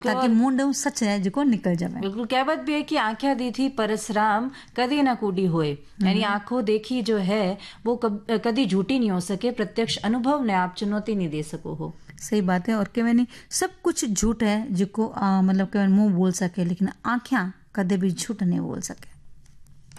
ताकि मुंड सच है जो निकल जाए। बिल्कुल, कहवत भी है कि आंखें दी थी परसराम कदी ना कूड़ी होए, यानी आंखों देखी जो है वो कदी झूठी नहीं हो सके, प्रत्यक्ष अनुभव ने आप चुनौती नहीं दे सको हो। सही बात है। और केवे नहीं सब कुछ झूठ है जिको मतलब केवे मुंह बोल सके, लेकिन आंखें कदे भी झूठ नहीं बोल सके।